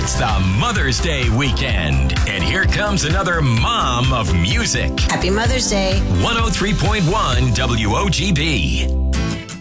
It's the Mother's Day weekend, and here comes another mom of music. Happy Mother's Day. 103.1 WOGB.